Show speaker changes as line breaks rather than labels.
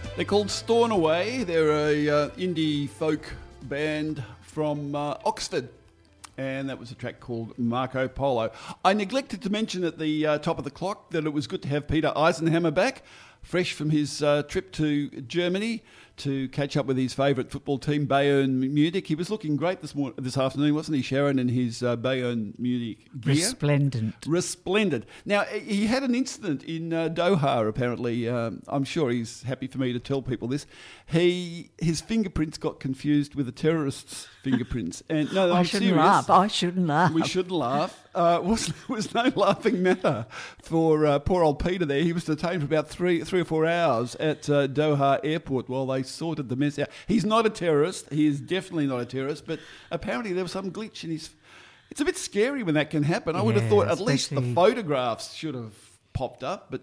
They're called Stornoway. They're a indie folk band from Oxford. And that was a track called Marco Polo. I neglected to mention at the top of the clock that it was good to have Peter Eisenhammer back, fresh from his trip to Germany to catch up with his favourite football team, Bayern Munich. He was looking great this afternoon, wasn't he, Sharon, in his Bayern Munich gear? Resplendent. Now, he had an incident in Doha, apparently. I'm sure he's happy for me to tell people this. His fingerprints got confused with a terrorist's fingerprints. And no, I'm serious.
I shouldn't laugh.
We shouldn't laugh. Was no laughing matter for poor old Peter there. He was detained for about three or 4 hours at Doha Airport while they sorted the mess out. He's not a terrorist. He is definitely not a terrorist, but apparently there was some glitch in his... It's a bit scary when that can happen. I would have thought at least the photographs should have popped up, but